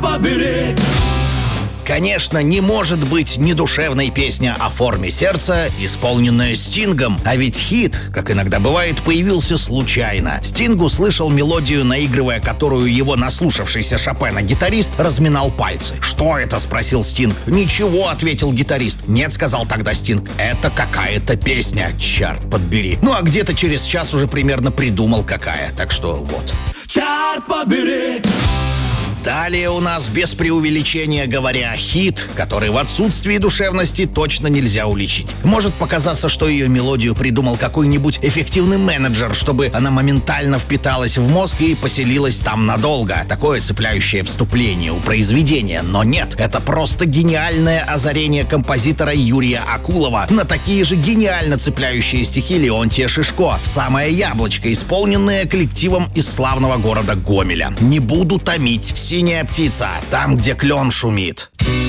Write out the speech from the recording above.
побери. Конечно, не может быть недушевной песня о форме сердца, исполненная Стингом. А ведь хит, как иногда бывает, появился случайно. Стинг услышал мелодию, наигрывая которую его наслушавшийся Шопена гитарист разминал пальцы. «Что это?» — спросил Стинг. «Ничего», — ответил гитарист. «Нет», — сказал тогда Стинг, — «это какая-то песня, черт подбери». Ну а где-то через час уже примерно придумал какая. Так что вот. Черт побери. Далее у нас, без преувеличения говоря, хит, который в отсутствии душевности точно нельзя уличить. Может показаться, что ее мелодию придумал какой-нибудь эффективный менеджер, чтобы она моментально впиталась в мозг и поселилась там надолго. Такое цепляющее вступление у произведения. Но нет, это просто гениальное озарение композитора Юрия Акулова на такие же гениально цепляющие стихи Леонтия Шишко в самое яблочко, исполненное коллективом из славного города Гомеля. «Не буду томить. Синяя птица, там, где клен шумит».